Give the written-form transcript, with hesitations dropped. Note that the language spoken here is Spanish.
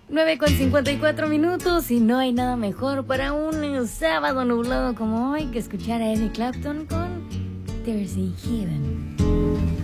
9:54 y no hay nada mejor para un sábado nublado como hoy que escuchar a Eric Clapton con Thursday Heaven.